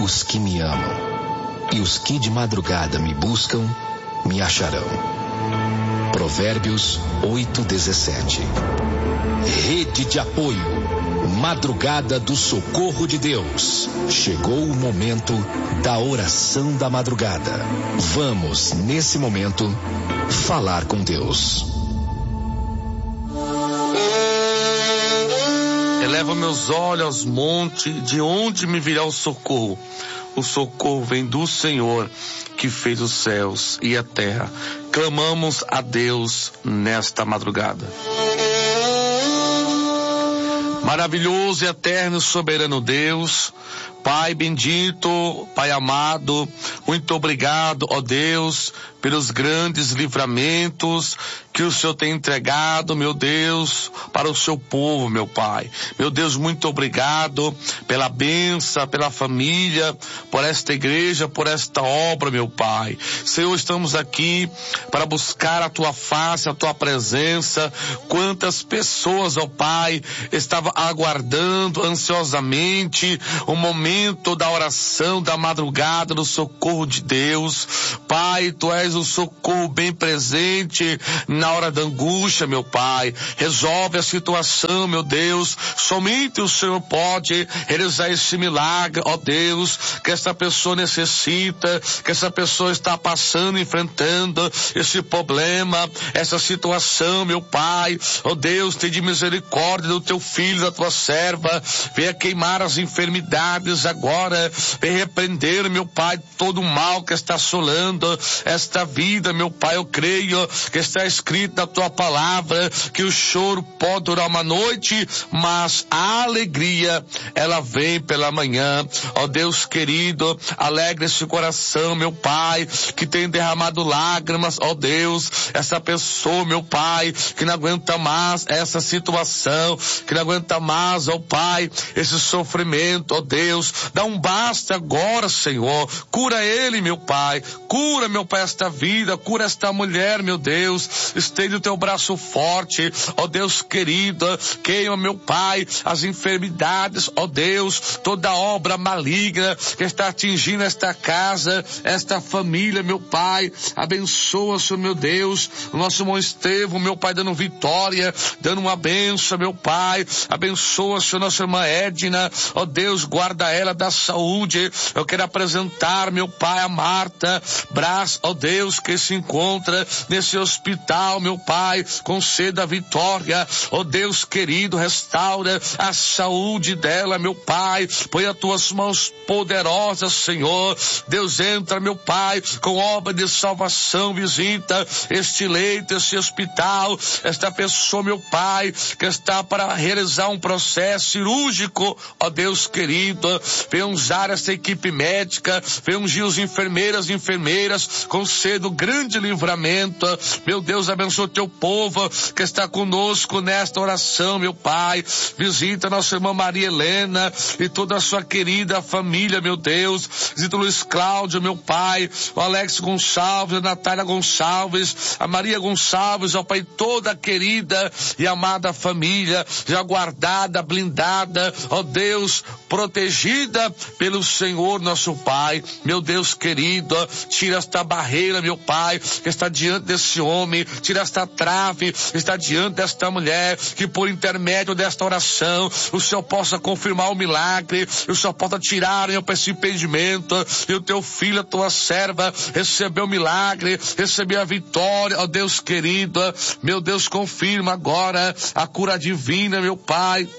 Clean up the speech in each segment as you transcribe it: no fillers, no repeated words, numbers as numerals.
os que me amam, e os que de madrugada me buscam, me acharão. Provérbios 8:17. Rede de apoio. Madrugada do Socorro de Deus. Chegou o momento da oração da madrugada. Vamos, nesse momento, falar com Deus. Eleva meus olhos aos montes, de onde me virá o socorro? O socorro vem do Senhor, que fez os céus e a terra. Clamamos a Deus nesta madrugada. Maravilhoso e eterno soberano Deus, Pai bendito, Pai amado, muito obrigado, ó Deus, pelos grandes livramentos que o Senhor tem entregado, meu Deus, para o seu povo, meu Pai. Meu Deus, muito obrigado pela bênção, pela família, por esta igreja, por esta obra, meu Pai. Senhor, estamos aqui para buscar a Tua face, a Tua presença. Quantas pessoas, ó Pai, estavam aguardando ansiosamente o momento da oração, da madrugada, do socorro de Deus. Pai, Tu és o socorro bem presente na hora da angústia, meu Pai. Resolve a situação, meu Deus. Somente o Senhor pode realizar esse milagre, ó Deus, que essa pessoa necessita, que essa pessoa está passando, enfrentando esse problema, essa situação, meu Pai. Ó Deus, tem de misericórdia do Teu filho, da Tua serva. Venha queimar as enfermidades agora. Venha repreender, meu Pai, todo o mal que está assolando esta vida, meu Pai. Eu creio que está escrito na Tua palavra que o choro pode durar uma noite, mas a alegria, ela vem pela manhã. Ó Deus querido, alegra esse coração, meu Pai, que tem derramado lágrimas, ó Deus, essa pessoa, meu Pai, que não aguenta mais essa situação, que não aguenta mais, ó Pai, esse sofrimento, ó Deus, dá um basta agora, Senhor, cura ele, meu Pai, cura, meu Pai, esta vida, cura esta mulher, meu Deus, estende o Teu braço forte, ó Deus querido, queima, meu Pai, as enfermidades, ó Deus, toda obra maligna que está atingindo esta casa, esta família, meu Pai, abençoa, Senhor, meu Deus, o nosso irmão Estevão, meu Pai, dando vitória, dando uma bênção, meu Pai, abençoa, Senhor, nossa irmã Edna, ó Deus, guarda ela da saúde. Eu quero apresentar, meu Pai, a Marta Brás, ó Deus, que se encontra nesse hospital, meu Pai, conceda a vitória, ó Deus querido, restaura a saúde dela, meu Pai, põe as Tuas mãos poderosas, Senhor. Deus, entra, meu Pai, com obra de salvação, visita este leito, este hospital, esta pessoa, meu Pai, que está para realizar um processo cirúrgico, ó Deus querido, vem usar essa equipe médica, vem ungir os enfermeiras, conceda o grande livramento, meu Deus, abençoa o Teu povo que está conosco nesta oração, meu Pai, visita nossa irmã Maria Helena e toda a sua querida família, meu Deus, visita o Luiz Cláudio, meu Pai, o Alex Gonçalves, a Natália Gonçalves, a Maria Gonçalves, ó Pai, toda a querida e amada família, já guardada, blindada, ó Deus, protegida pelo Senhor, nosso Pai, meu Deus querido, tira esta barreira, meu Pai, que está diante desse homem, tira esta trave, está diante desta mulher, que por intermédio desta oração, o Senhor possa confirmar o milagre, o Senhor possa tirar, meu Pai, esse impedimento, e o Teu filho, a Tua serva, recebeu o milagre, recebeu a vitória, ó Deus querido, meu Deus, confirma agora a cura divina, meu Pai.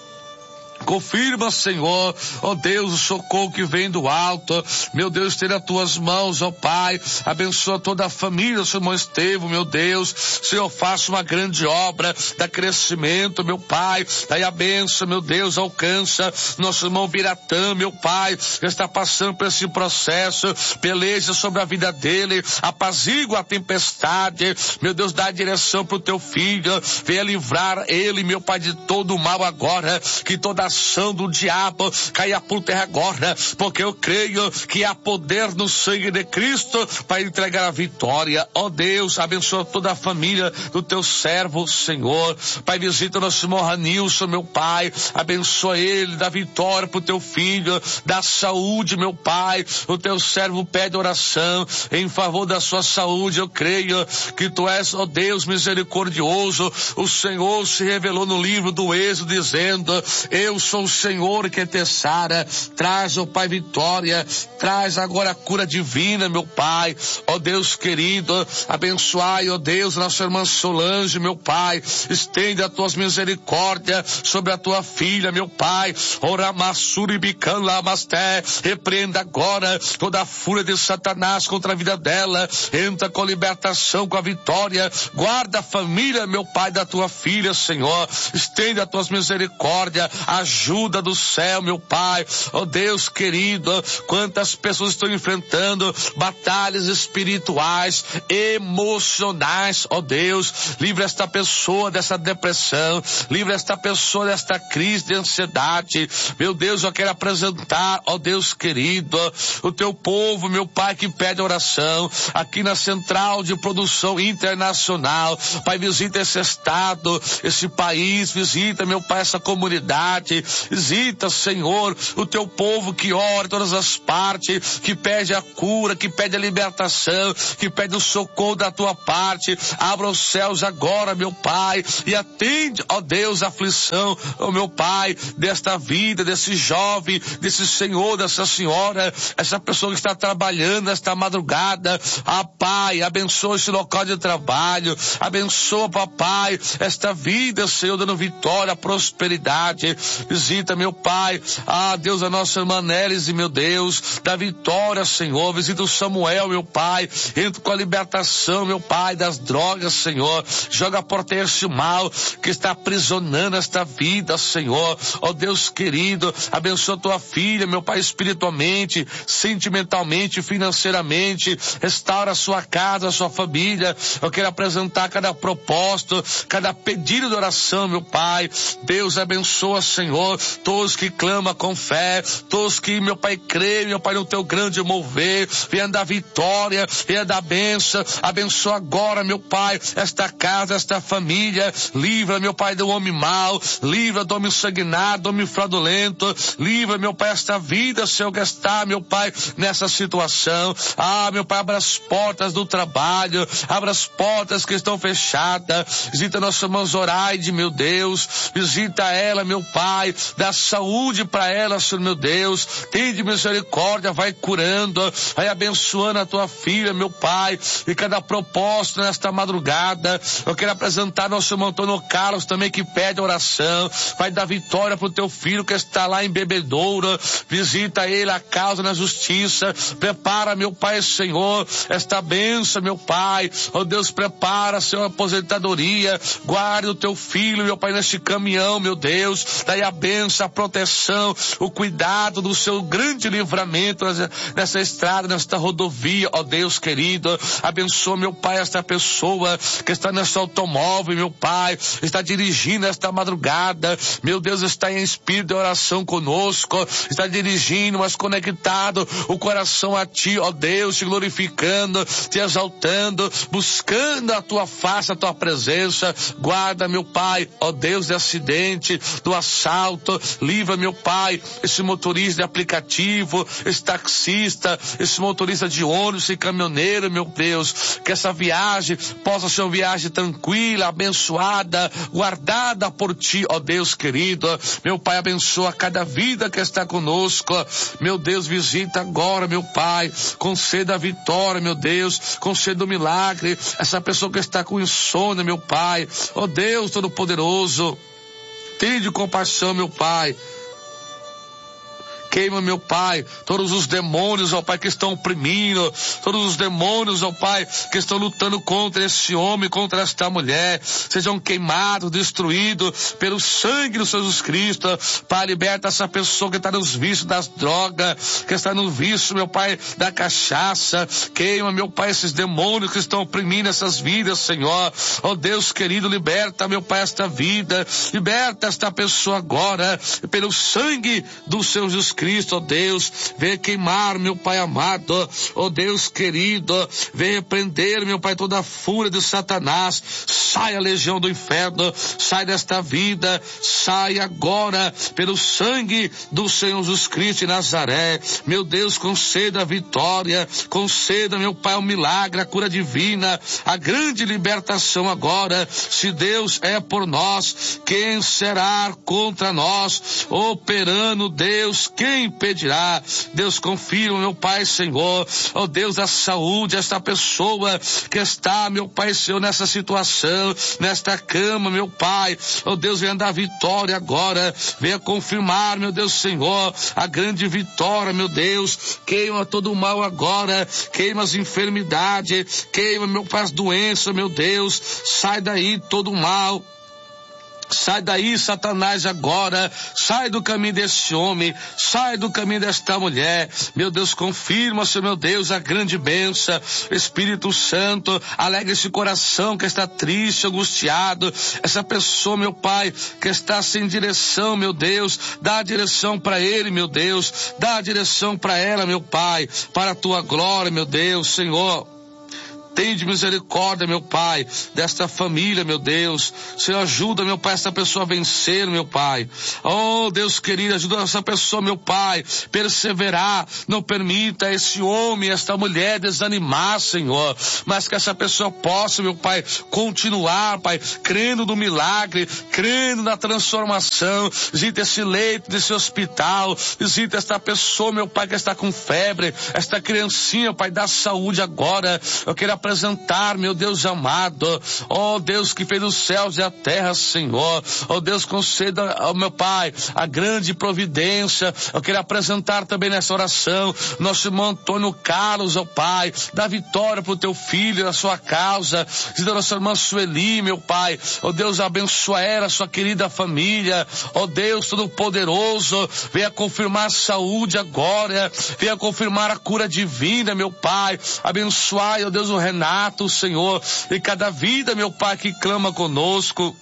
Confirma, Senhor, ó Deus, o socorro que vem do alto, meu Deus, esteja as Tuas mãos, ó Pai, abençoa toda a família do seu irmão Estevão, meu Deus, Senhor, faça uma grande obra, dá crescimento, meu Pai, daí a bênção, meu Deus, alcança nosso irmão Biratã, meu Pai, que está passando por esse processo, peleja sobre a vida dele, apazigua a tempestade, meu Deus, dá a direção pro Teu filho, venha livrar ele, meu Pai, de todo o mal agora, que toda ação do diabo caia por terra agora, porque eu creio que há poder no sangue de Cristo para entregar a vitória. Ó Deus, abençoa toda a família do teu servo, Senhor. Pai, visita o nosso irmão Ranilson, meu Pai, abençoa ele, dá vitória pro teu filho, dá saúde, meu Pai. O teu servo pede oração em favor da sua saúde. Eu creio que tu és, ó Deus, misericordioso. O Senhor se revelou no livro do Êxodo dizendo: eu sou o Senhor que te sara. Traz, ó Pai, vitória, traz agora a cura divina, meu Pai. Ó Deus querido, abençoai, ó Deus, nossa irmã Solange, meu Pai. Estende as tuas misericórdias sobre a tua filha, meu Pai. Repreenda agora toda a fúria de Satanás contra a vida dela. Entra com a libertação, com a vitória. Guarda a família, meu Pai, da tua filha, Senhor. Estende as tuas misericórdias, ajuda do céu, meu Pai. Ó Deus querido, quantas pessoas estão enfrentando batalhas espirituais, emocionais. Ó Deus, livra esta pessoa dessa depressão, livra esta pessoa desta crise de ansiedade. Meu Deus, eu quero apresentar, ó Deus querido, o teu povo, meu Pai, que pede oração aqui na Central de Produção Internacional. Pai, visita esse estado, esse país, visita, meu Pai, essa comunidade, visita, Senhor, o teu povo que ora em todas as partes, que pede a cura, que pede a libertação, que pede o socorro da tua parte. Abra os céus agora, meu Pai, e atende, ó Deus, a aflição, ó meu Pai, desta vida, desse jovem, desse senhor, dessa senhora, essa pessoa que está trabalhando esta madrugada. Ah, Pai, abençoa esse local de trabalho, abençoa, papai, esta vida, Senhor, dando vitória, prosperidade. Visita, meu Pai, ah, Deus, a nossa irmã Nélise, meu Deus, dá vitória, Senhor. Visita o Samuel, meu Pai, entra com a libertação, meu Pai, das drogas, Senhor. Joga por terra esse mal que está aprisionando esta vida, Senhor. Ó Deus querido, abençoa tua filha, meu Pai, espiritualmente, sentimentalmente, financeiramente. Restaura a sua casa, a sua família. Eu quero apresentar cada propósito, cada pedido de oração, meu Pai. Deus abençoa, Senhor, todos que clamam com fé, todos que, meu Pai, creem, meu Pai, no teu grande mover. Venha dar vitória, venha dar bênção. Abençoa agora, meu Pai, esta casa, esta família. Livra, meu Pai, do homem mau, livra do homem sanguinário, do homem fraudulento. Livra, meu Pai, esta vida, Senhor, que está, meu Pai, nessa situação. Ah, meu Pai, abra as portas do trabalho, abra as portas que estão fechadas. Visita nossa irmã Zoraide, meu Deus, visita ela, meu Pai, dá saúde para ela, Senhor, meu Deus. Tende misericórdia, vai curando, vai abençoando a tua filha, meu Pai, e cada propósito nesta madrugada. Eu quero apresentar nosso irmão Antônio Carlos também, que pede oração. Vai dar vitória pro teu filho que está lá em Bebedouro. Visita ele, a causa na justiça. Prepara, meu Pai, Senhor, esta bênção, meu Pai. Oh Deus, prepara, Senhor, a aposentadoria. Guarde o teu filho, meu Pai, neste caminhão, meu Deus. Daí a bênção, a proteção, o cuidado do seu grande livramento nessa estrada, nesta rodovia, ó Deus querido. Abençoa, meu Pai, esta pessoa que está nesse automóvel, meu Pai, está dirigindo esta madrugada. Meu Deus, está em espírito de oração conosco, está dirigindo, mas conectado o coração a ti, ó Deus, te glorificando, te exaltando, buscando a tua face, a tua presença. Guarda, meu Pai, ó Deus, de acidente, do assalto. Livra, meu Pai, esse motorista de aplicativo, esse taxista, esse motorista de ônibus e caminhoneiro, meu Deus, que essa viagem possa ser uma viagem tranquila, abençoada, guardada por ti, ó Deus querido. Meu Pai, abençoa cada vida que está conosco. Meu Deus, visita agora, meu Pai, conceda a vitória, meu Deus, conceda o milagre, essa pessoa que está com insônia, meu Pai, ó Deus Todo-Poderoso, tende compaixão, meu Pai. Queima, meu Pai, todos os demônios, ó Pai, que estão oprimindo, todos os demônios, ó Pai, que estão lutando contra esse homem, contra esta mulher, sejam queimados, destruídos pelo sangue do Senhor Jesus Cristo. Pai, liberta essa pessoa que está nos vícios das drogas, que está no vício, meu Pai, da cachaça. Queima, meu Pai, esses demônios que estão oprimindo essas vidas, Senhor. Ó Deus querido, liberta, meu Pai, esta vida, liberta esta pessoa agora, pelo sangue do Senhor Jesus Cristo, ó Deus. Venha queimar, meu Pai amado, ó Deus querido, venha repreender, meu Pai, toda a fúria de Satanás. Sai a legião do inferno, sai desta vida, sai agora, pelo sangue do Senhor Jesus Cristo de Nazaré. Meu Deus, conceda a vitória, conceda, meu Pai, o milagre, a cura divina, a grande libertação agora. Se Deus é por nós, quem será contra nós? Operando Deus, quem impedirá? Deus, confirma, meu Pai, Senhor, ó Deus da saúde, esta pessoa que está, meu Pai, Senhor, nessa situação, nesta cama, meu Pai, ó Deus, venha dar vitória agora, venha confirmar, meu Deus, Senhor, a grande vitória, meu Deus. Queima todo o mal agora, queima as enfermidades, queima, meu Pai, as doenças, meu Deus. Sai daí todo o mal. Sai daí, Satanás, agora. Sai do caminho desse homem, sai do caminho desta mulher. Meu Deus, confirma, Senhor, meu Deus, a grande bênção. Espírito Santo, alegra esse coração que está triste, angustiado. Essa pessoa, meu Pai, que está sem direção, meu Deus, dá a direção para ele, meu Deus. Dá a direção para ela, meu Pai, para a tua glória, meu Deus, Senhor. Tende misericórdia, meu Pai, desta família, meu Deus. Senhor, ajuda, meu Pai, esta pessoa a vencer, meu Pai. Oh, Deus querido, ajuda essa pessoa, meu Pai, perseverar. Não permita esse homem, esta mulher desanimar, Senhor. Mas que essa pessoa possa, meu Pai, continuar, Pai, crendo no milagre, crendo na transformação. Visita esse leito desse hospital. Visita esta pessoa, meu Pai, que está com febre. Esta criancinha, Pai, dá saúde agora. Eu quero apresentar, meu Deus amado, ó Deus que fez os céus e a terra, Senhor, ó Deus, conceda ao meu Pai a grande providência. Eu quero apresentar também nessa oração nosso irmão Antônio Carlos, ó Pai, dá vitória pro teu filho, na sua causa. E da nossa irmã Sueli, meu Pai, ó Deus, abençoa ela, sua querida família, ó Deus Todo-Poderoso, venha confirmar saúde agora, venha confirmar a cura divina, meu Pai, abençoai, ó Deus, o Renato, Senhor, e cada vida, meu Pai, que clama conosco.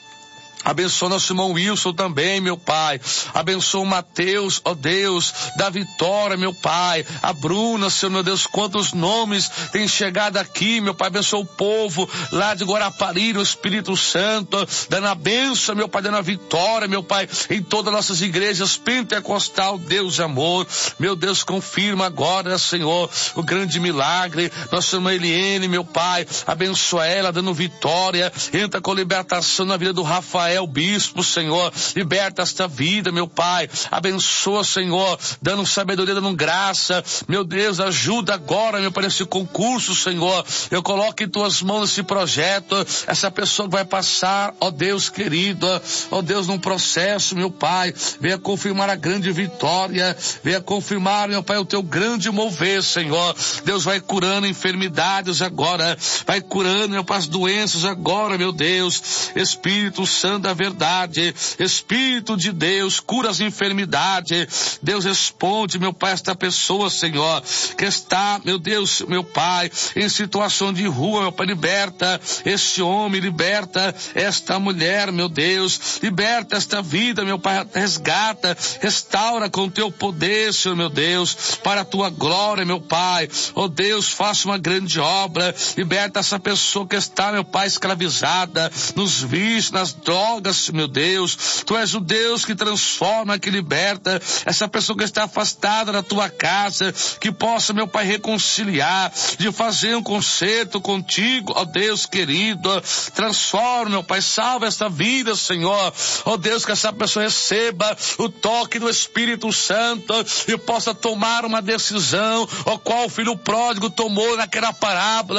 Abençoa nosso irmão Wilson também, meu Pai. Abençoa o Mateus, ó Deus, da vitória, meu Pai. A Bruna, Senhor, meu Deus, quantos nomes têm chegado aqui, meu Pai. Abençoa o povo lá de Guarapari, o Espírito Santo, dando a bênção, meu Pai, dando a vitória, meu Pai, em todas as nossas igrejas pentecostal, Deus de amor. Meu Deus, confirma agora, Senhor, o grande milagre. Nossa irmã Eliene, meu Pai, abençoa ela, dando vitória. Entra com libertação na vida do Rafael, bispo, Senhor, liberta esta vida, meu Pai, abençoa, Senhor, dando sabedoria, dando graça, meu Deus, ajuda agora, meu Pai, nesse concurso, Senhor, eu coloco em tuas mãos esse projeto, essa pessoa que vai passar, ó Deus querido, ó Deus, num processo, meu Pai, venha confirmar a grande vitória, venha confirmar, meu Pai, o teu grande mover, Senhor. Deus vai curando enfermidades agora, vai curando, meu Pai, as doenças agora, meu Deus. Espírito Santo da verdade, Espírito de Deus, cura as enfermidades. Deus, responde, meu Pai, esta pessoa, Senhor, que está, meu Deus, meu Pai, em situação de rua, meu Pai, liberta este homem, liberta esta mulher, meu Deus, liberta esta vida, meu Pai, resgata, restaura com teu poder, Senhor, meu Deus, para a tua glória, meu Pai. Oh Deus, faça uma grande obra, liberta essa pessoa que está, meu Pai, escravizada nos vícios, nas drogas, meu Deus. Tu és o Deus que transforma, que liberta essa pessoa que está afastada da tua casa, que possa, meu Pai, reconciliar, de fazer um concerto contigo, ó Deus querido. Transforma, meu Pai, salva essa vida, Senhor. Ó Deus, que essa pessoa receba o toque do Espírito Santo e possa tomar uma decisão, ó qual o filho pródigo tomou naquela parábola.